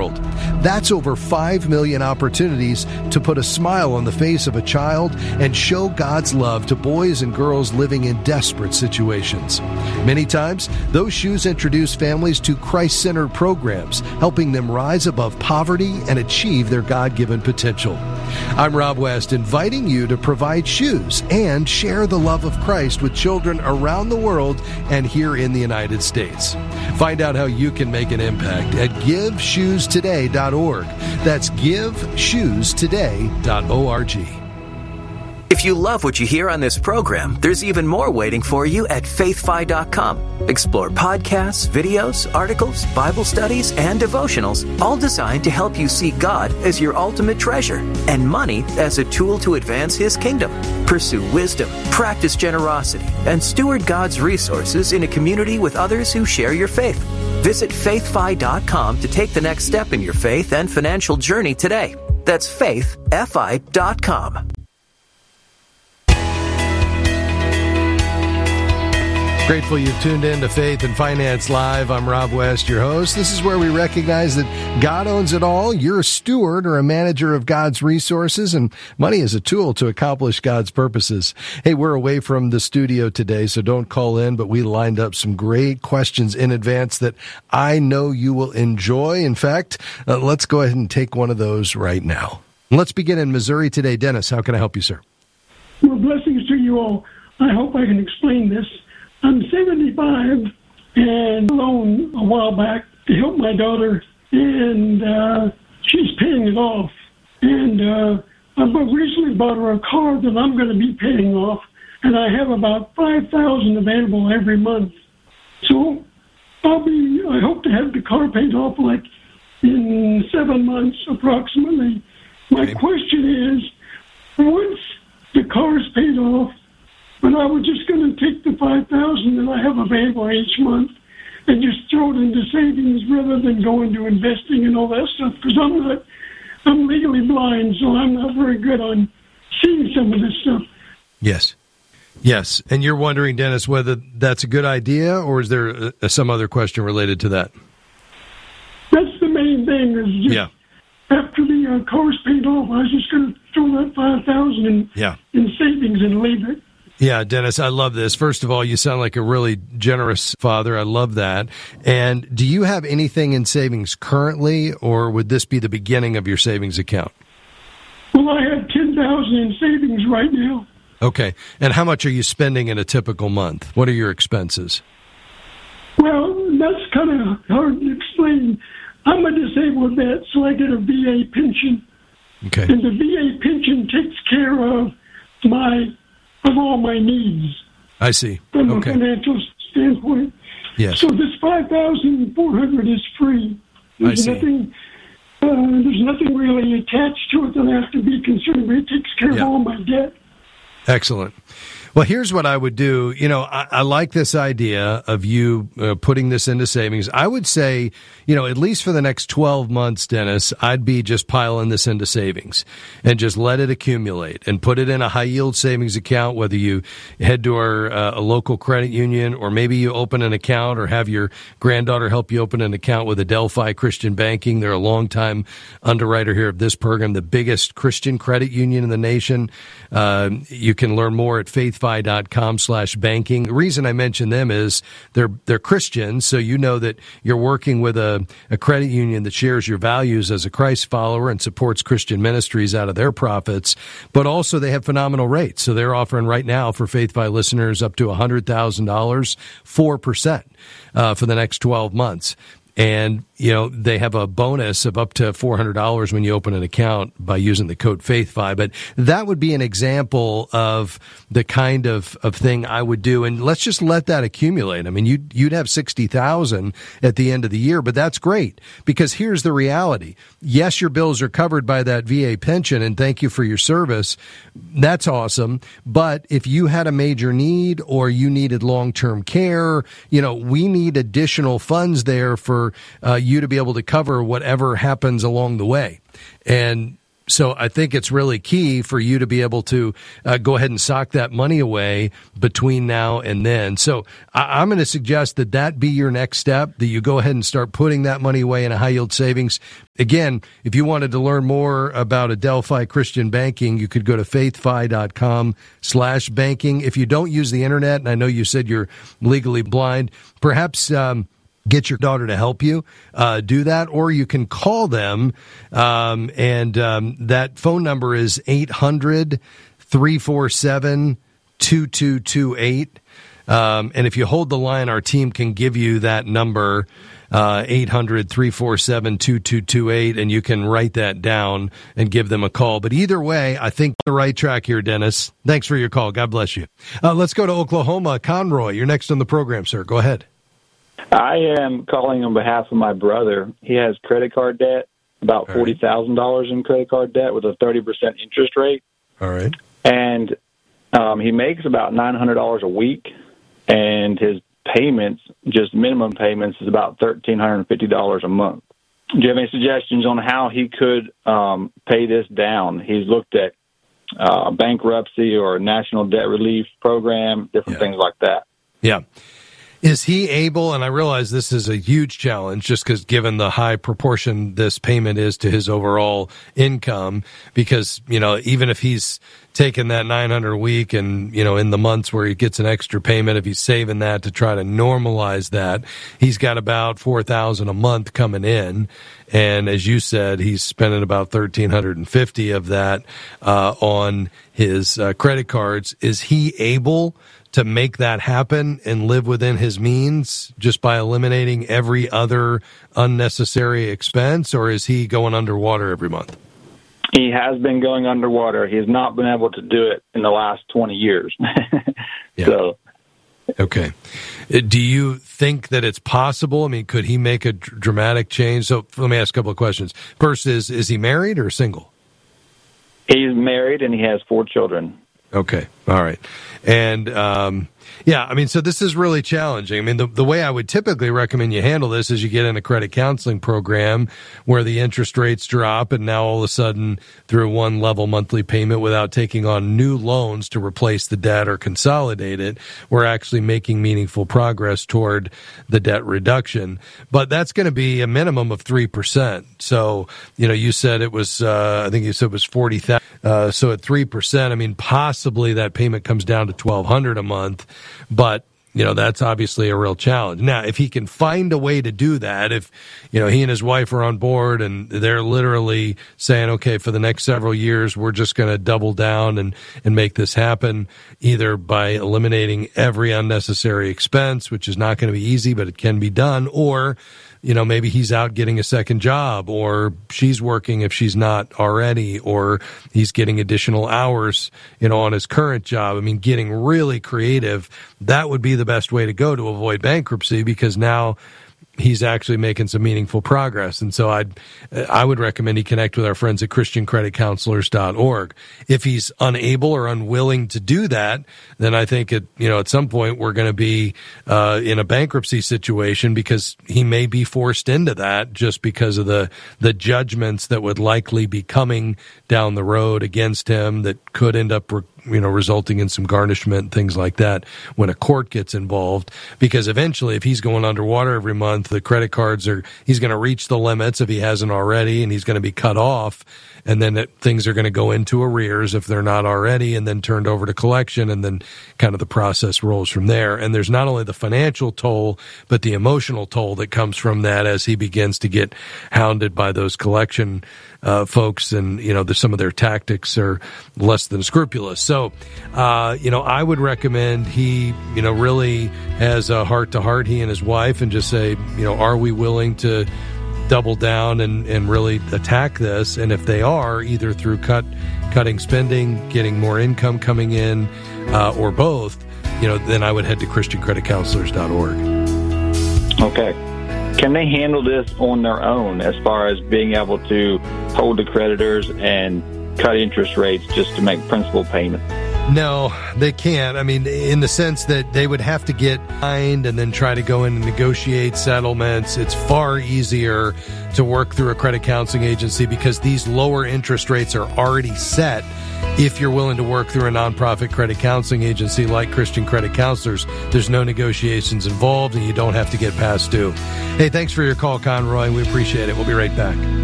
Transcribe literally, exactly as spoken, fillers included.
world. That's over five million opportunities to put a smile on the face of a child and show God's love to boys and girls living in desperate situations. Many times, those shoes introduce families to Christ-centered programs, helping them rise above poverty and achieve their God-given potential. I'm Rob West, inviting you to provide shoes and share the love of Christ with children around the world and here in the United States. Find out how you can make an impact at give shoes today dot org. That's give shoes today dot org. If you love what you hear on this program, there's even more waiting for you at faith fi dot com. Explore podcasts, videos, articles, Bible studies, and devotionals, all designed to help you see God as your ultimate treasure and money as a tool to advance His kingdom. Pursue wisdom, practice generosity, and steward God's resources in a community with others who share your faith. Visit faith fi dot com to take the next step in your faith and financial journey today. That's faith fi dot com. Grateful you've tuned in to Faith and Finance Live. I'm Rob West, your host. This is where we recognize that God owns it all. You're a steward or a manager of God's resources, and money is a tool to accomplish God's purposes. Hey, we're away from the studio today, so don't call in, but we lined up some great questions in advance that I know you will enjoy. In fact, uh, let's go ahead and take one of those right now. Let's begin in Missouri today. Dennis, how can I help you, sir? Well, blessings to you all. I hope I can explain this. I'm seventy-five and loaned a while back to help my daughter, and uh, she's paying it off. And uh, I recently bought her a car that I'm going to be paying off, and I have about five thousand dollars available every month. So I'll be, I hope to have the car paid off like in seven months approximately. My okay. question is, once the car's paid off, but I was just going to take the five thousand dollars that I have available each month and just throw it into savings rather than go into investing and all that stuff, because I'm not, I'm legally blind, so I'm not very good on seeing some of this stuff. Yes. Yes. And you're wondering, Dennis, whether that's a good idea, or is there uh, some other question related to that? That's the main thing. Is just yeah. After the uh, car's paid off, I was just going to throw that five thousand dollars in, yeah. in savings and leave it. Yeah, Dennis, I love this. First of all, you sound like a really generous father. I love that. And do you have anything in savings currently, or would this be the beginning of your savings account? Well, I have ten thousand dollars in savings right now. Okay. And how much are you spending in a typical month? What are your expenses? Well, that's kind of hard to explain. I'm a disabled vet, so I get a V A pension. Okay. And the V A pension takes care of my of all my needs. I see. From okay. a financial standpoint. Yes. So this five thousand four hundred dollars is free. There's I see. Nothing, uh, there's nothing really attached to it that I have to be concerned with. It takes care yeah. of all my debt. Excellent. Well, here's what I would do. You know, I, I like this idea of you uh, putting this into savings. I would say, you know, at least for the next twelve months, Dennis, I'd be just piling this into savings and just let it accumulate and put it in a high yield savings account, whether you head to our uh, a local credit union, or maybe you open an account or have your granddaughter help you open an account with Adelphi Christian Banking. They're a longtime underwriter here of this program, the biggest Christian credit union in the nation. Uh, you can learn more at faith fi dot com slash banking. The reason I mention them is they're they're Christians, so you know that you're working with a, a credit union that shares your values as a Christ follower and supports Christian ministries out of their profits, but also they have phenomenal rates. So they're offering right now for FaithFi listeners up to one hundred thousand dollars, four percent uh, for the next twelve months. And, you know, they have a bonus of up to four hundred dollars when you open an account by using the code FaithFi. But that would be an example of the kind of, of thing I would do. And let's just let that accumulate. I mean, you'd, you'd have sixty thousand dollars at the end of the year, but that's great, because here's the reality. Yes, your bills are covered by that V A pension, and thank you for your service. That's awesome. But if you had a major need or you needed long-term care, you know, we need additional funds there for uh, you to be able to cover whatever happens along the way. And So I think it's really key for you to be able to uh, go ahead and sock that money away between now and then. So I- I'm going to suggest that that be your next step, that you go ahead and start putting that money away in a high yield savings. Again, if you wanted to learn more about Adelphi Christian Banking, you could go to faithfi.com slash banking. If you don't use the internet, and I know you said you're legally blind, perhaps um, get your daughter to help you uh, do that, or you can call them, um, and um, that phone number is eight hundred, three four seven, two two two eight. Um, and if you hold the line, our team can give you that number, uh, eight hundred, three four seven, two two two eight, and you can write that down and give them a call. But either way, I think the right track here, Dennis. Thanks for your call. God bless you. Uh, let's go to Oklahoma. Conroy, you're next on the program, sir. Go ahead. I am calling on behalf of my brother. He has credit card debt, about forty thousand dollars in credit card debt with a thirty percent interest rate. All right. And um, he makes about nine hundred dollars a week, and his payments, just minimum payments, is about one thousand three hundred fifty dollars a month. Do you have any suggestions on how he could um, pay this down? He's looked at uh, bankruptcy or national debt relief program, different yeah. things like that. Yeah. Is he able, and I realize this is a huge challenge just because given the high proportion this payment is to his overall income, because, you know, even if he's taking that nine hundred a week and, you know, in the months where he gets an extra payment, if he's saving that to try to normalize that, he's got about four thousand a month coming in. And as you said, he's spending about one thousand three hundred fifty of that uh, on his uh, credit cards. Is he able to make that happen and live within his means just by eliminating every other unnecessary expense, or is he going underwater every month? He has been going underwater. He has not been able to do it in the last twenty years. yeah. So, okay. Do you think that it's possible? I mean, could he make a dr- dramatic change? So let me ask a couple of questions. First is, is he married or single? He's married and he has four children. Okay. All right. And, um, yeah, I mean, so this is really challenging. I mean, the, the way I would typically recommend you handle this is you get in a credit counseling program where the interest rates drop, and now all of a sudden through one level monthly payment without taking on new loans to replace the debt or consolidate it, we're actually making meaningful progress toward the debt reduction. But that's going to be a minimum of three percent. So, you know, you said it was, uh, I think you said it was forty thousand. Uh, so at three percent, I mean, possibly that payment comes down to twelve hundred a month. But, you know, that's obviously a real challenge. Now, if he can find a way to do that, if, you know, he and his wife are on board and they're literally saying, okay, for the next several years, we're just going to double down and, and make this happen, either by eliminating every unnecessary expense, which is not going to be easy, but it can be done, or, you know, maybe he's out getting a second job, or she's working if she's not already, or he's getting additional hours, you know, on his current job. I mean, getting really creative, that would be the best way to go to avoid bankruptcy, because now he's actually making some meaningful progress. And so I'd, I would recommend he connect with our friends at Christian Credit Counselors dot org. If he's unable or unwilling to do that, then I think at, you know, at some point we're going to be uh, in a bankruptcy situation, because he may be forced into that just because of the, the judgments that would likely be coming down the road against him that could end up re- you know, resulting in some garnishment, things like that when a court gets involved. Because eventually, if he's going underwater every month, the credit cards are, he's going to reach the limits if he hasn't already, and he's going to be cut off. And then it, things are going to go into arrears if they're not already, and then turned over to collection, and then kind of the process rolls from there. And there's not only the financial toll, but the emotional toll that comes from that as he begins to get hounded by those collection uh, folks, and, you know, the, some of their tactics are less than scrupulous. So, uh, you know, I would recommend he, you know, really has a heart-to-heart, he and his wife, and just say, you know, are we willing to double down and, and really attack this? And if they are, either through cut cutting spending, getting more income coming in, uh, or both, you know, then I would head to Christian Credit Counselors dot org. Okay. Can they handle this on their own as far as being able to hold the creditors and cut interest rates just to make principal payments? No, they can't. I mean, in the sense that they would have to get behind and then try to go in and negotiate settlements. It's far easier to work through a credit counseling agency because these lower interest rates are already set. If you're willing to work through a nonprofit credit counseling agency like Christian Credit Counselors, there's no negotiations involved and you don't have to get past due. Hey, thanks for your call, Conroy. We appreciate it. We'll be right back.